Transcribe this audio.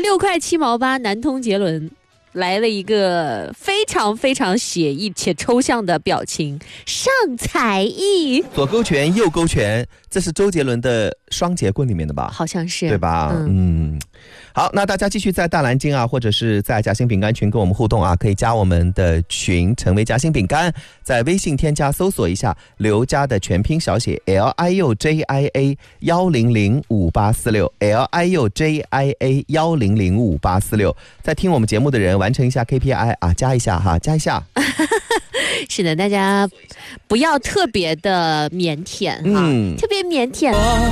6块7毛8，南通杰伦来了一个非常非常写意且抽象的表情，上才艺， 左勾拳右勾拳，这是周杰伦的双截棍里面的吧？ 好像是， 对吧？好，那大家继续在大蓝鲸啊，或者是在夹心饼干群跟我们互动啊，可以加我们的群，成为夹心饼干，在微信添加搜索一下刘家的全拼小写 LIUJIA 1005846 LIUJIA 1005846，在听我们节目的人完成一下 KPI 啊，加一下哈，加一下。 是的，大家不要特别的腼腆哈，特别腼腆。